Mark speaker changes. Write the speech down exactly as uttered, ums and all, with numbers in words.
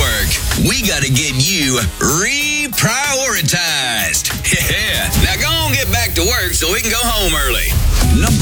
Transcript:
Speaker 1: work. We got to get you reprioritized. Yeah. Now go on, get back to work so we can go home early. Number